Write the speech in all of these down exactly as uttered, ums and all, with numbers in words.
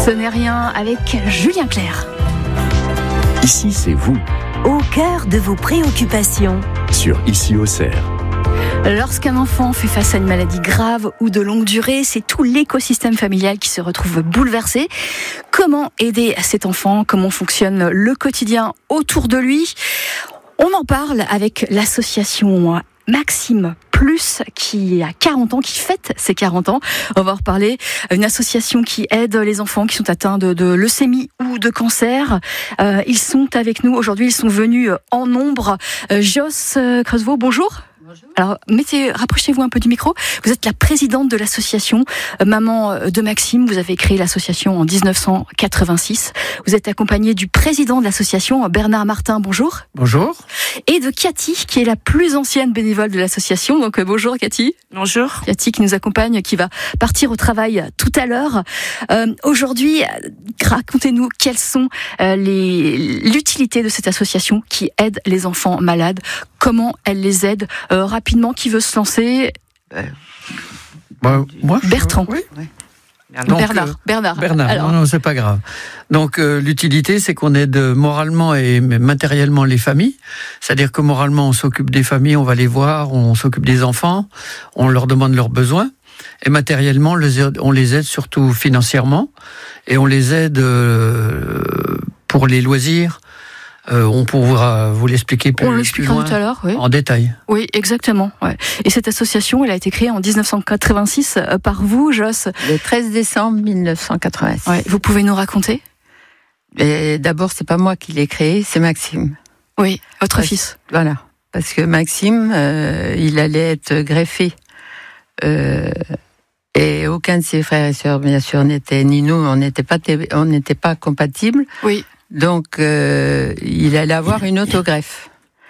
Ce n'est rien avec Julien Clerc. Ici, c'est vous. Au cœur de vos préoccupations. Sur Ici Auxerre. Lorsqu'un enfant fait face à une maladie grave ou de longue durée, c'est tout l'écosystème familial qui se retrouve bouleversé. Comment aider cet enfant ? Comment fonctionne le quotidien autour de lui ? On en parle avec l'association Maxime Plus, qui a quarante ans, qui fête ses quarante ans. On va en reparler. Une association qui aide les enfants qui sont atteints de, de leucémie ou de cancer. Euh, ils sont avec nous aujourd'hui. Ils sont venus en nombre. Euh, Joss Creusevaux, bonjour. Bonjour. Alors, mettez, rapprochez-vous un peu du micro. Vous êtes la présidente de l'association euh, Maman de Maxime. Vous avez créé l'association en dix-neuf cent quatre-vingt-six. Vous êtes accompagnée du président de l'association, Bernard Martin. Bonjour. Bonjour. Et de Cathy, qui est la plus ancienne bénévole de l'association. Donc, euh, bonjour Cathy. Bonjour. Cathy qui nous accompagne, qui va partir au travail tout à l'heure. Euh, aujourd'hui, racontez-nous quelles sont euh, les, l'utilité de cette association qui aide les enfants malades. Comment elle les aide euh, rapidement, qui veut se lancer euh, bah, moi, je... Bertrand. Oui. Oui. Donc, Bernard. Euh, Bernard. Bernard. Alors. Non, non, c'est pas grave. Donc, euh, l'utilité, c'est qu'on aide moralement et matériellement les familles. C'est-à-dire que moralement, on s'occupe des familles, on va les voir, on s'occupe des enfants, on leur demande leurs besoins. Et matériellement, on les aide surtout financièrement. Et on les aide euh, pour les loisirs. Euh, on pourra vous l'expliquer plus, on l'expliquera tout à l'heure, oui. En détail. Oui, exactement. Ouais. Et cette association, elle a été créée en dix-neuf cent quatre-vingt-six euh, par vous, Joss. Le treize décembre mille neuf cent quatre-vingt-six. Ouais. Vous pouvez nous raconter ? Et d'abord, c'est pas moi qui l'ai créé, c'est Maxime. Oui, votre parce, fils. Voilà, parce que Maxime, euh, il allait être greffé. Euh, et aucun de ses frères et sœurs, bien sûr, n'était ni nous, on n'était pas, on n'était pas compatibles. Oui. Donc, euh, il allait avoir une autogreffe.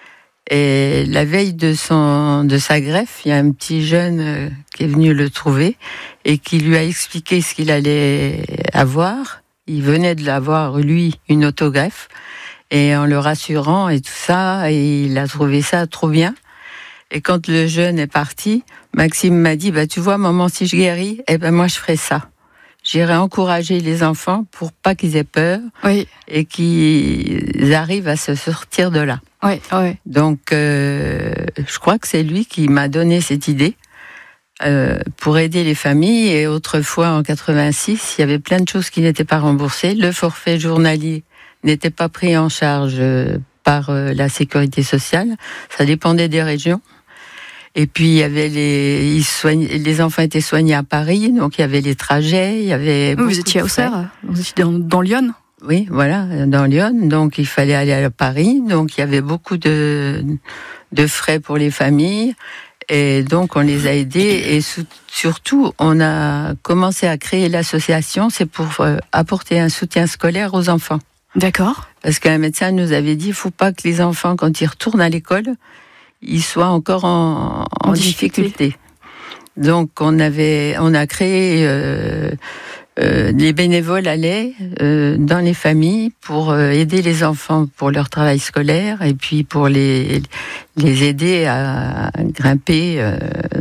Et la veille de son, de sa greffe, il y a un petit jeune euh, qui est venu le trouver et qui lui a expliqué ce qu'il allait avoir. Il venait de l'avoir, lui, une autogreffe. Et en le rassurant et tout ça, et il a trouvé ça trop bien. Et quand le jeune est parti, Maxime m'a dit, bah, tu vois, maman, si je guéris, eh ben, moi, je ferai ça. J'irai encourager les enfants pour pas qu'ils aient peur, oui. Et qu'ils arrivent à se sortir de là. Oui, oui. Donc, euh, je crois que c'est lui qui m'a donné cette idée euh, pour aider les familles. Et autrefois, en quatre-vingt-six, il y avait plein de choses qui n'étaient pas remboursées. Le forfait journalier n'était pas pris en charge par euh, la sécurité sociale. Ça dépendait des régions. Et puis il y avait les, ils soignent, les enfants étaient soignés à Paris, donc il y avait les trajets, il y avait. Oui, vous étiez à Auxerre, vous étiez dans, dans Lyon. Oui, voilà, dans Lyon, donc il fallait aller à Paris, donc il y avait beaucoup de de frais pour les familles, et donc on les a aidés, et surtout on a commencé à créer l'association, c'est pour apporter un soutien scolaire aux enfants. D'accord. Parce qu'un médecin nous avait dit, il faut pas que les enfants, quand ils retournent à l'école, ils soient encore en, en, en difficulté. difficulté. Donc on avait, on a créé, euh, euh, les bénévoles allaient euh, dans les familles pour euh, aider les enfants pour leur travail scolaire et puis pour les les aider à grimper euh,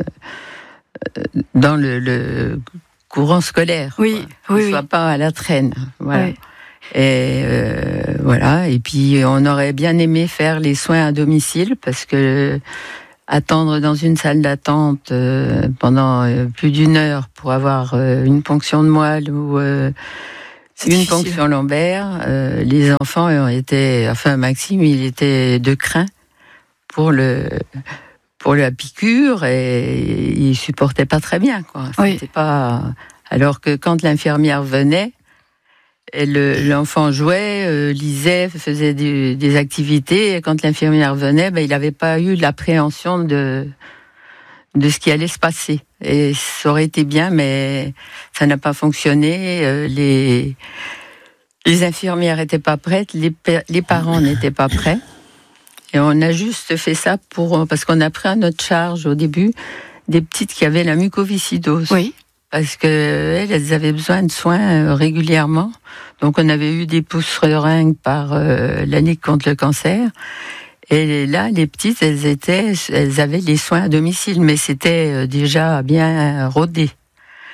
dans le, le courant scolaire. Oui, quoi. oui, Qu'ils soient oui. pas à la traîne. Voilà. Oui. Et euh, voilà. Et puis on aurait bien aimé faire les soins à domicile parce que attendre dans une salle d'attente euh, pendant euh, plus d'une heure pour avoir euh, une ponction de moelle ou euh, une difficile. ponction lombaire, euh, les enfants ont été, enfin Maxime, il était de crin pour le pour la piqûre et il supportait pas très bien, quoi. Oui. C'était pas. Alors que quand l'infirmière venait. Et le, l'enfant jouait, euh, lisait, faisait des, des activités. Et quand l'infirmière venait, ben, il n'avait pas eu l'appréhension de, de ce qui allait se passer. Et ça aurait été bien, mais ça n'a pas fonctionné. Euh, les, les infirmières n'étaient pas prêtes, les, les parents n'étaient pas prêts. Et on a juste fait ça pour, parce qu'on a pris à notre charge au début des petites qui avaient la mucoviscidose. Oui. Parce qu'elles, elles avaient besoin de soins régulièrement. Donc, on avait eu des pousses seringues par euh, la Ligue contre le cancer. Et là, les petites, elles étaient, elles avaient les soins à domicile, mais c'était déjà bien rodé.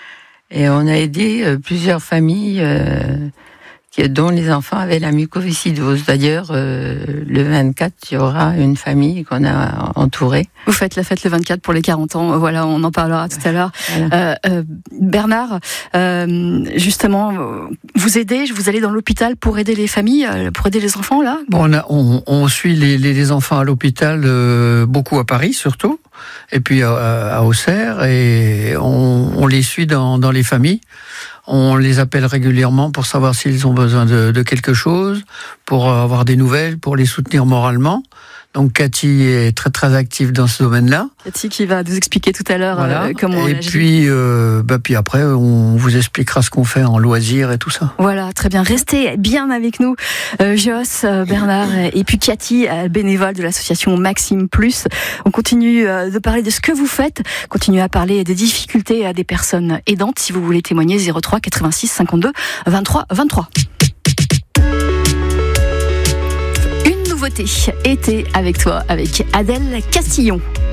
Et on a aidé euh, plusieurs familles euh, qui, dont les enfants avaient la mucoviscidose. D'ailleurs, euh, le vingt-quatre, il y aura une famille qu'on a entourée. Vous faites la fête le vingt-quatre pour les quarante ans. Voilà, on en parlera tout à l'heure. Voilà. Euh, euh, Bernard, euh, justement, vous aidez, vous allez dans l'hôpital pour aider les familles, pour aider les enfants, là? Bon, on, a, on, on suit les, les, les enfants à l'hôpital, euh, beaucoup à Paris surtout, et puis à, à Auxerre, et on, on les suit dans, dans les familles. On les appelle régulièrement pour savoir s'ils ont besoin de, de quelque chose, pour avoir des nouvelles, pour les soutenir moralement. Donc Cathy est très très active dans ce domaine-là. Cathy qui va nous expliquer tout à l'heure voilà. euh, comment on et agit. puis, euh, bah, puis après, on vous expliquera ce qu'on fait en loisirs et tout ça. Voilà, très bien. Restez bien avec nous, euh, Jos, euh, Bernard et puis Cathy, euh, bénévole de l'association Maxime Plus. On continue euh, de parler de ce que vous faites, continuez à parler des difficultés à des personnes aidantes. Si vous voulez témoigner, zéro trois quatre-vingt-six cinquante-deux vingt-trois vingt-trois. Nouveauté, été avec toi, avec Adèle Castillon.